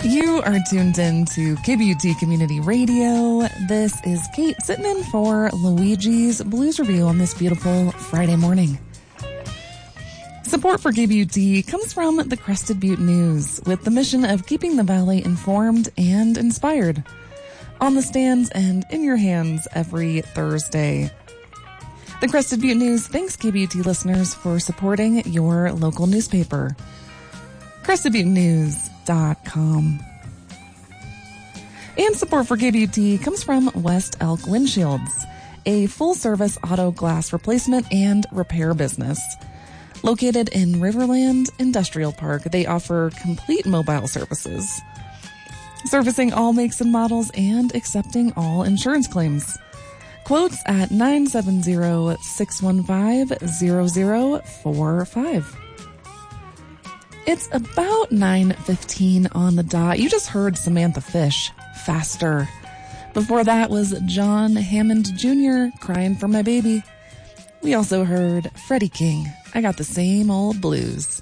You are tuned in to KBUT Community Radio. This is Kate sitting in for Luigi's Blues Review on this beautiful Friday morning. Support for KBUT comes from the Crested Butte News, with the mission of keeping the Valley informed and inspired. On the stands and in your hands every Thursday. The Crested Butte News thanks KBUT listeners for supporting your local newspaper. CrestedButteNews.com. And support for KBUT comes from West Elk Windshields, a full-service auto glass replacement and repair business. Located in Riverland Industrial Park, they offer complete mobile services, servicing all makes and models and accepting all insurance claims. Quotes at 970-615-0045. It's about 9:15 on the dot. You just heard Samantha Fish, Faster. Before that was John Hammond Jr., Crying for My Baby. We also heard Freddie King, I Got the Same Old Blues.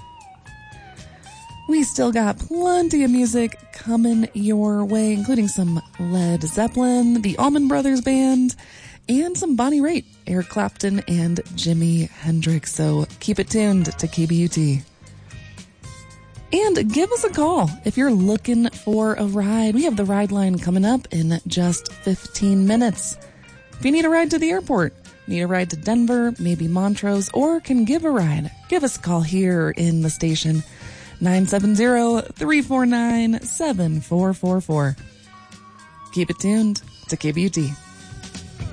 We still got plenty of music coming your way, including some Led Zeppelin, the Allman Brothers Band, and some Bonnie Raitt, Eric Clapton, and Jimi Hendrix. So keep it tuned to KBUT. And give us a call if you're looking for a ride. We have the ride line coming up in just 15 minutes. If you need a ride to the airport, need a ride to Denver, maybe Montrose, or can give a ride, give us a call here in the station, 970-349-7444. Keep it tuned to KBUT.